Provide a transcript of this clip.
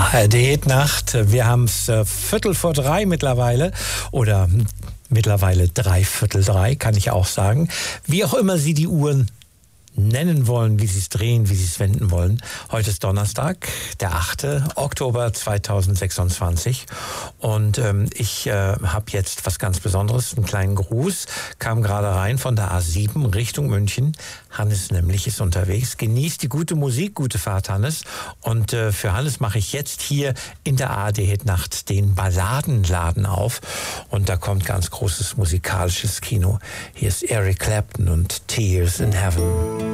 ARD-Nacht. Wir haben es 2:45 mittlerweile oder mittlerweile 3:45, kann ich auch sagen. Wie auch immer Sie die Uhren nennen wollen, wie Sie es drehen, wie Sie es wenden wollen. Heute ist Donnerstag, der 8. Oktober 2026 und ich habe jetzt was ganz Besonderes, einen kleinen Gruß, kam gerade rein von der A7 Richtung München. Hannes nämlich ist unterwegs. Genießt die gute Musik, gute Fahrt, Hannes. Und für Hannes mache ich jetzt hier in der ARD-Nacht den Balladenladen auf. Und da kommt ganz großes musikalisches Kino. Hier ist Eric Clapton und Tears in Heaven.